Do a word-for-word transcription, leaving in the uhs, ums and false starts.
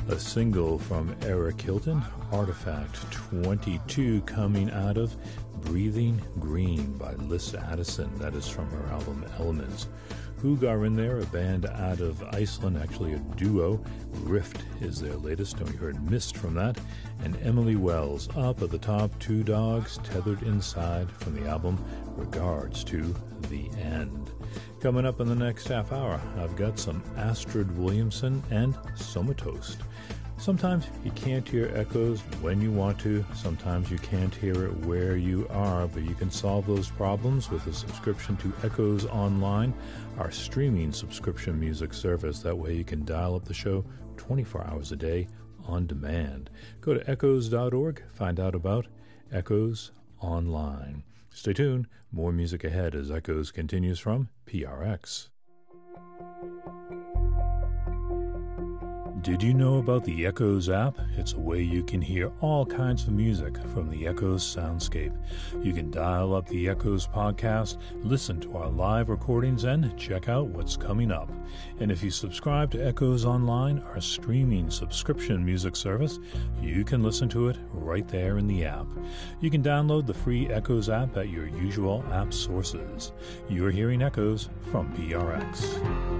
A single from Eric Hilton, Artifact twenty-two, coming out of Breathing Green by Liz Addison. That is from her album Elements. Hugar in there, a band out of Iceland, actually a duo. Rift is their latest, and we heard Mist from that. And Emily Wells, up at the top, Two Dogs Tethered Inside from the album Regards to the End. Coming up in the next half hour, I've got some Astrid Williamson and Somatoast. Sometimes you can't hear echoes when you want to. Sometimes you can't hear it where you are, but you can solve those problems with a subscription to Echoes Online, our streaming subscription music service. That way you can dial up the show twenty-four hours a day on demand. Go to echoes dot org, find out about Echoes Online. Stay tuned. More music ahead as Echoes continues from P R X. Did you know about the Echoes app? It's a way you can hear all kinds of music from the Echoes soundscape. You can dial up the Echoes podcast, listen to our live recordings, and check out what's coming up. And if you subscribe to Echoes Online, our streaming subscription music service, you can listen to it right there in the app. You can download the free Echoes app at your usual app sources. You're hearing Echoes from P R X.